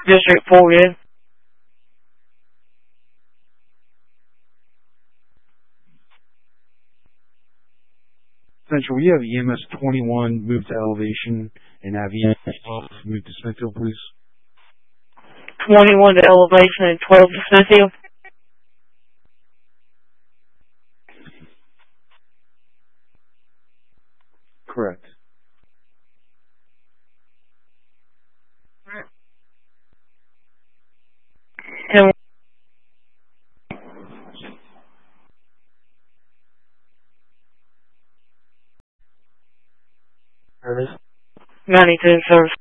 District 4 good. Central, we have EMS 21 moved to Elevation and have EMS 12 moved to Smithfield, please. 21 to Elevation and 12 to Smithfield. Correct. And 92 service.